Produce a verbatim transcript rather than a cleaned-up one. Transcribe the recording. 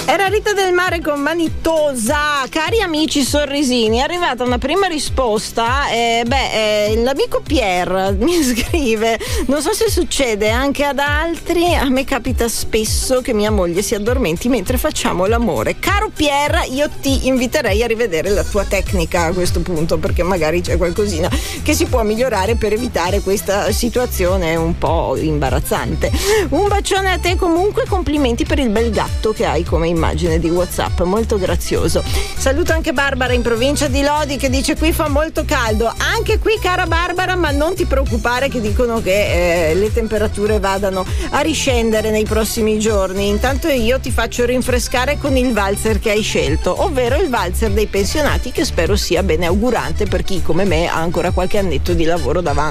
Era Rita Del Mare con Manitosa. Cari amici sorrisini, è arrivata una prima risposta. Eh, beh, eh, l'amico Pier mi scrive: non so se succede anche ad altri, a me capita spesso che mia moglie si addormenti mentre facciamo l'amore. Caro Pier, io ti inviterei a rivedere la tua tecnica a questo punto, perché magari c'è qualcosina che si può migliorare per evitare questa situazione un po' imbarazzante. Un bacione a te comunque, complimenti per il bel gatto che hai come immagine di WhatsApp, molto grazioso. Saluto anche Barbara in provincia di Lodi che dice: qui fa molto caldo. Anche qui, cara Barbara, ma non ti preoccupare che dicono che eh, le temperature vadano a riscendere nei prossimi giorni. Intanto io ti faccio rinfrescare con il valzer che hai scelto, ovvero il valzer dei pensionati, che spero sia bene augurante per chi come me ha ancora qualche annetto di lavoro davanti.